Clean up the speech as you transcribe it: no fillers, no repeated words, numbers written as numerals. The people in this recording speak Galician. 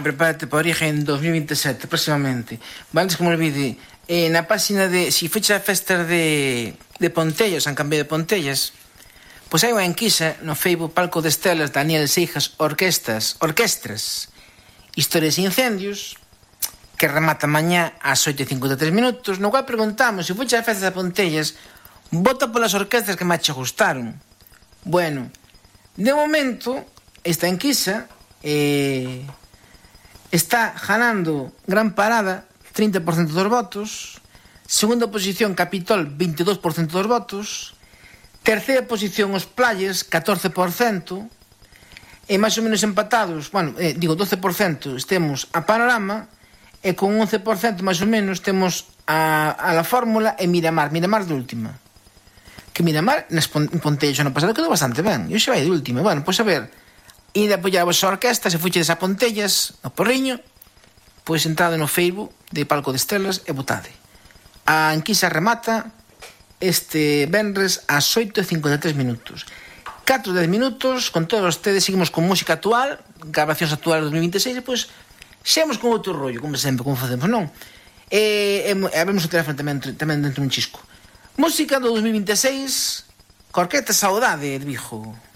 prepárate para Origen 2027, próximamente. Antes que me olvide, na página de... Si fecha a festas de Pontellas, San Cambé de Pontellas, pois hai unha enquisa no Facebook Palco de Estelas, Daniel Seijas, Orquestras, Historias e Incendios, que remata mañá ás 8:53 minutos, no cual preguntamos se fecha a festas de Pontellas, vota polas orquestras que máis che gustaron. Bueno, de momento, esta enquisa está ganando Gran Parada 30% dos votos, segunda posición Capitol 22% dos votos, terceira posición Os Playas 14%, e máis ou menos empatados, 12% temos a Panorama, e con 11% máis ou menos temos a La Fórmula e Miramar de última. Que Miramar nas Pontellas no pasado quedou bastante ben, e hoxe vai de última. Bueno, pois a ver, ide a apoiar a vosa orquesta, se fuchedes a Pontellas, no Porriño, pois entrade no Facebook de Palco de Estelas e votade. A enquisa remata este venres ás 8:53 minutos. 4 10 minutos, con todos ustedes, seguimos con música actual, grabacións actuales de 2026, e pois xemos con outro rollo, como sempre, como facemos, non? E vemos o teléfono tamén dentro dun chisco. Música do 2026, Corqueta Saudade de Vigo.